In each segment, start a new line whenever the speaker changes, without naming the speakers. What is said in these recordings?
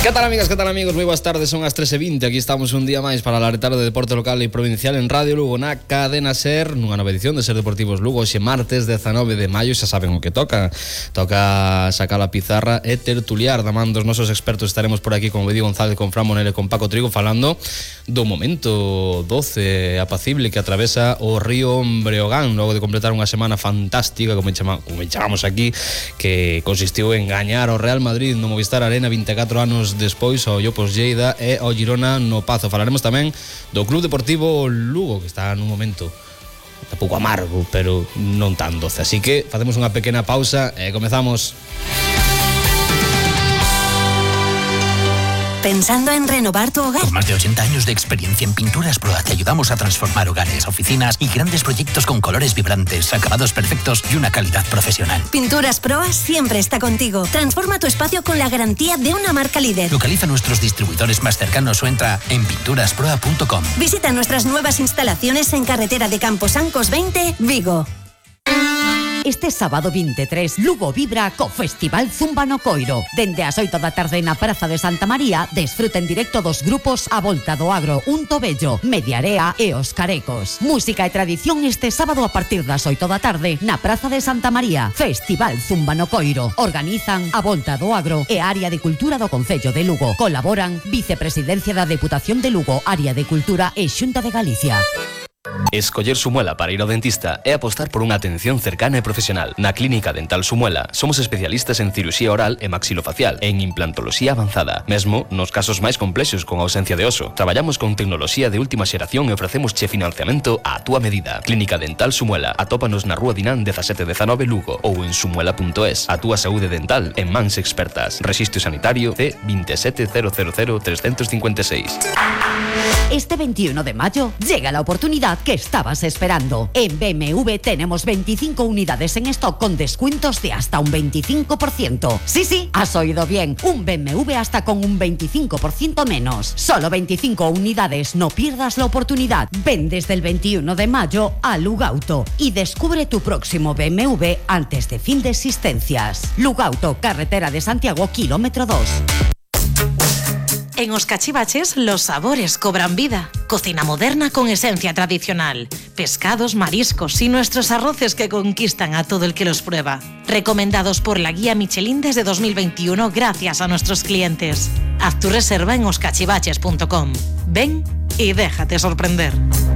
Que tal, amigas, que tal, amigos? Moi boas tardes, son as 13:20. Aquí estamos un día máis para alertar de deporte local e provincial en Radio Lugo, na cadena SER, nunha nova edición de Ser Deportivos Lugo. Hoxe martes 19 de maio, xa saben o que toca. Toca sacar a pizarra e tertuliar da man dos nosos expertos. Estaremos por aquí con Bedi González, con Fran Monel e con Paco Trigo, falando do momento doce apacible que atravesa o río Breogán logo de completar unha semana fantástica, como chamamos aquí, que consistiu en gañar ao Real Madrid no Movistar Arena 24 anos despois ao Llopos Lleida e ao Girona no Pazo. Falaremos tamén do Club Deportivo Lugo, que está nun momento un pouco amargo, pero non tan doce. Así que facemos unha pequena pausa e comezamos.
¿Pensando en renovar tu hogar?
Con más de 80 años de experiencia en Pinturas Proa te ayudamos a transformar hogares, oficinas y grandes proyectos con colores vibrantes, acabados perfectos y una calidad profesional.
Pinturas Proa siempre está contigo. Transforma tu espacio con la garantía de una marca líder.
Localiza nuestros distribuidores más cercanos o entra en pinturasproa.com.
Visita nuestras nuevas instalaciones en carretera de Camposancos 20, Vigo.
Este sábado 23, Lugo vibra co Festival Zumba no Coiro. Dende as 8 da tarde na Praza de Santa María, desfruta en directo dos grupos A Volta do Agro, Un Tobello, Mediarea e Os Carecos. Música e tradición este sábado a partir das 8 da tarde na Praza de Santa María. Festival Zumba no Coiro. Organizan A Volta do Agro e a Área de Cultura do Concello de Lugo. Colaboran Vicepresidencia da Deputación de Lugo, Área de Cultura e Xunta de Galicia.
Escoller Sumuela para ir ao dentista é apostar por unha atención cercana e profesional. Na Clínica Dental Sumuela somos especialistas en cirurxía oral e maxilofacial e en implantoloxía avanzada. Mesmo nos casos máis complexos con ausencia de oso. Traballamos con tecnoloxía de última xeración e ofrecemos che financiamento á túa medida. Clínica Dental Sumuela. Atópanos na Rúa Dinán 1719 Lugo ou en sumuela.es. A túa saúde dental en mans expertas. Rexistro sanitario C2700356.
Este 21 de mayo llega la oportunidad que estabas esperando. En BMW tenemos 25 unidades en stock con descuentos de hasta un 25%. Sí, has oído bien. Un BMW hasta con un 25% menos. Solo 25 unidades, no pierdas la oportunidad. Ven desde el 21 de mayo a Lugauto y descubre tu próximo BMW antes de fin de existencias. Lugauto, carretera de Santiago, kilómetro 2.
En Os Cachivaches los sabores cobran vida. Cocina moderna con esencia tradicional. Pescados, mariscos y nuestros arroces que conquistan a todo el que los prueba. Recomendados por la guía Michelin desde 2021 gracias a nuestros clientes. Haz tu reserva en oscachivaches.com. Ven y déjate sorprender.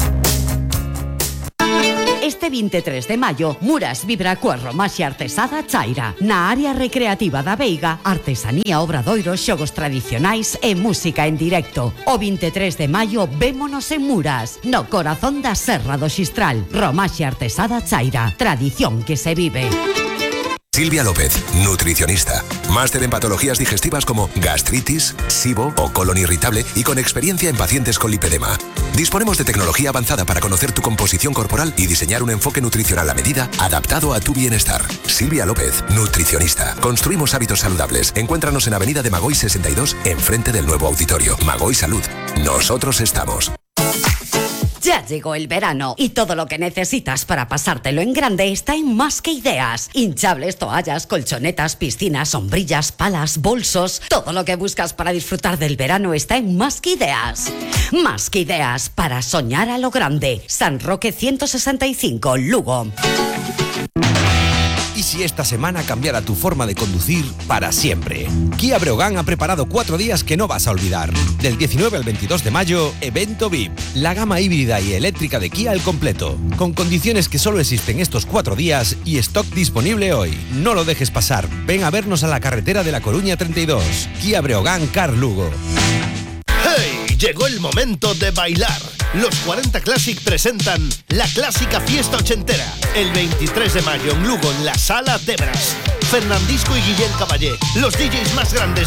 Este 23 de maio, Muras vibra coa romaxe artesada Chaira. Na área recreativa da Veiga, artesanía, obradoiros, xogos tradicionais e música en directo. O 23 de maio, vémonos en Muras, no corazón da Serra do Xistral. Romaxe artesada Chaira. Tradición que se vive.
Silvia López, nutricionista. Máster en patologías digestivas como gastritis, SIBO o colon irritable y con experiencia en pacientes con lipedema. Disponemos de tecnología avanzada para conocer tu composición corporal y diseñar un enfoque nutricional a medida adaptado a tu bienestar. Silvia López, nutricionista. Construimos hábitos saludables. Encuéntranos en Avenida de Magoy 62, enfrente del nuevo auditorio. Magoy Salud. Nosotros estamos.
Ya llegó el verano y todo lo que necesitas para pasártelo en grande está en Más que Ideas. Hinchables, toallas, colchonetas, piscinas, sombrillas, palas, bolsos. Todo lo que buscas para disfrutar del verano está en Más que Ideas. Más que Ideas para soñar a lo grande. San Roque 165, Lugo.
¿Y si esta semana cambiara tu forma de conducir para siempre? Kia Breogán ha preparado 4 días que no vas a olvidar. Del 19 al 22 de mayo, evento VIP. La gama híbrida y eléctrica de Kia al completo. Con condiciones que solo existen estos 4 días y stock disponible hoy. No lo dejes pasar. Ven a vernos a la carretera de La Coruña 32. Kia Breogán Car Lugo.
¡Hey! Llegó el momento de bailar. Los 40 Classic presentan la clásica fiesta ochentera. El 23 de mayo en Lugo, en la Sala Tebras. Fernandisco y Guillén Caballé, los DJs más grandes